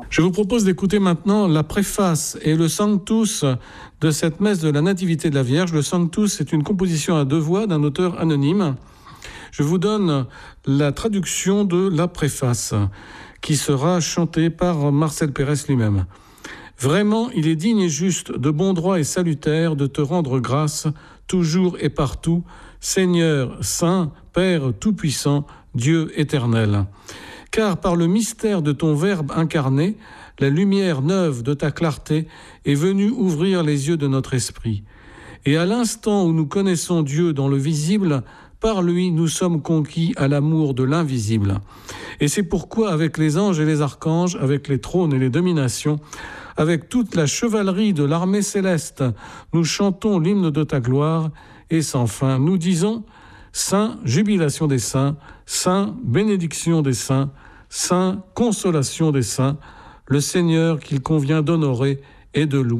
Je vous propose d'écouter maintenant la préface et le Sanctus de cette messe de la Nativité de la Vierge. Le Sanctus est une composition à 2 voix d'un auteur anonyme. Je vous donne la traduction de la préface qui sera chantée par Marcel Pérez lui-même. Vraiment, il est digne et juste, de bon droit et salutaire de te rendre grâce, toujours et partout, Seigneur Saint, Père Tout-Puissant, Dieu éternel. Car par le mystère de ton Verbe incarné, la lumière neuve de ta clarté est venue ouvrir les yeux de notre esprit. Et à l'instant où nous connaissons Dieu dans le visible, par lui nous sommes conquis à l'amour de l'invisible. Et c'est pourquoi avec les anges et les archanges, avec les trônes et les dominations, avec toute la chevalerie de l'armée céleste, nous chantons l'hymne de ta gloire, et sans fin nous disons « Saint, jubilation des saints, Saint, bénédiction des saints, Saint, consolation des saints, le Seigneur qu'il convient d'honorer et de louer. »